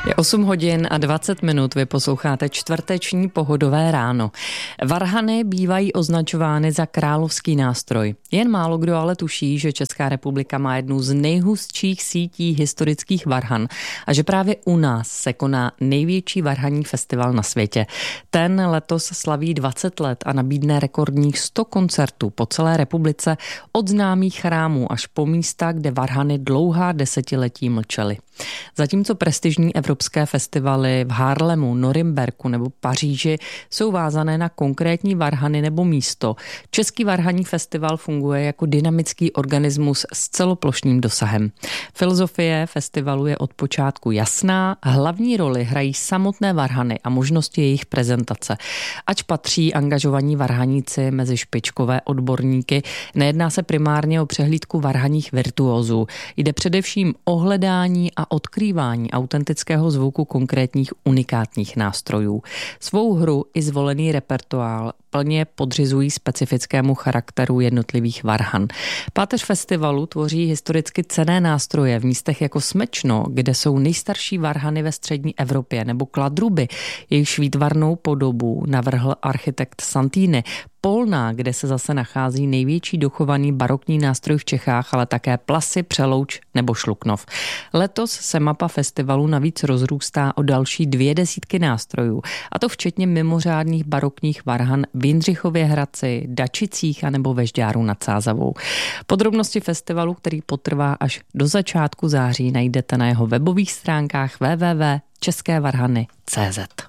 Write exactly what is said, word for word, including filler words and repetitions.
Je osm hodin a dvacet minut, vy posloucháte čtvrteční Pohodové ráno. Varhany bývají označovány za královský nástroj. Jen málo kdo ale tuší, že Česká republika má jednu z nejhustších sítí historických varhan a že právě u nás se koná největší varhanní festival na světě. Ten letos slaví dvacet let a nabídne rekordních sto koncertů po celé republice od známých chrámů až po místa, kde varhany dlouhá desetiletí mlčely. Zatímco prestižní evropské festivaly v Haarlemu, Norimberku nebo Paříži jsou vázané na konkrétní varhany nebo místo, Český varhanní festival funguje jako dynamický organismus s celoplošným dosahem. Filozofie festivalu je od počátku jasná, hlavní roli hrají samotné varhany a možnosti jejich prezentace. Ač patří angažovaní varhaníci mezi špičkové odborníky, nejedná se primárně o přehlídku varhanních virtuózů. Jde především o hledání a odkrývání autentického zvuku konkrétních unikátních nástrojů. Svou hru i zvolený repertoár plně podřizují specifickému charakteru jednotlivých varhan. Páteř festivalu tvoří historicky cenné nástroje v místech jako Smečno, kde jsou nejstarší varhany ve střední Evropě, nebo Kladruby, jejichž výtvarnou podobu navrhl architekt Santini, Polná, kde se zase nachází největší dochovaný barokní nástroj v Čechách, ale také Plasy, Přelouč nebo Šluknov. Letos se mapa festivalu navíc rozrůstá o další dvě desítky nástrojů, a to včetně mimořádných barokních varhan v Jindřichově Hradci, Dačicích a nebo Vežďáru nad Sázavou. Podrobnosti festivalu, který potrvá až do začátku září, najdete na jeho webových stránkách w w w tečka české varhany tečka cé zet.